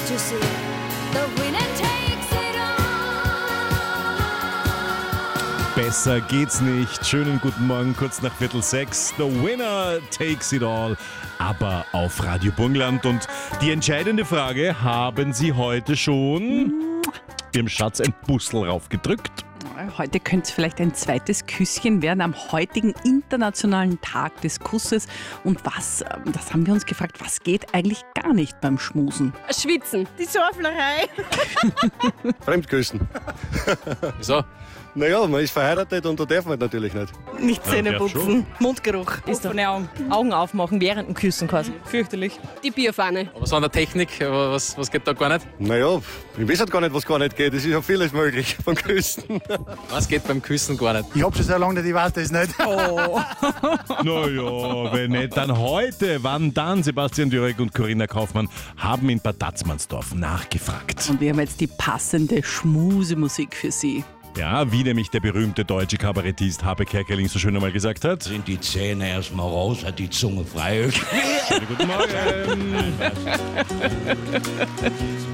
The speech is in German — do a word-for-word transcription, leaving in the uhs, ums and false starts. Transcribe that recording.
you see, the winner takes it all. Besser geht's nicht. Schönen guten Morgen, kurz nach Viertel sechs. The winner takes it all. Aber auf Radio Burgenland. Und die entscheidende Frage, haben Sie heute schon Ihrem Schatz ein Bussel raufgedrückt? Heute könnte es vielleicht ein zweites Küsschen werden am heutigen internationalen Tag des Kusses. Und was, das haben wir uns gefragt, was geht eigentlich gar nicht beim Schmusen? Schwitzen. Die Sorflerei. Fremdküssen. Wieso? Naja, man ist verheiratet und da darf man natürlich nicht. Nicht Zähne Ja, putzen. Mundgeruch. Ist offene Augen. Augen aufmachen während dem Küssen quasi. Fürchterlich. Die Bierpfanne. Aber so an der Technik, aber was, was geht da gar nicht? Naja, ich weiß halt gar nicht, was gar nicht geht. Es ist ja vieles möglich beim Küssen. Was geht beim Küssen gar nicht? Ich hab schon so lange nicht, ich weiß das nicht. Oh. Naja, wenn nicht, dann heute. Wann dann? Sebastian Dürek und Corinna Kaufmann haben in Bad Tatzmannsdorf nachgefragt. Und wir haben jetzt die passende Schmusemusik für Sie. Ja, wie nämlich der berühmte deutsche Kabarettist Habe Kerkeling so schön einmal gesagt hat. Sind die Zähne erstmal raus, hat die Zunge frei. Guten Morgen.